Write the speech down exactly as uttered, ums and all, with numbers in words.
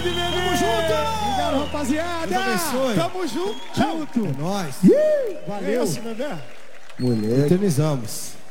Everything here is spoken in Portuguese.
Grande, Nenê. Tamo junto. Obrigado, rapaziada. Deus abençoe. Tamo junto. Junto. É nóis. Valeu. É isso, Nenê. Moleque. Eternizamos.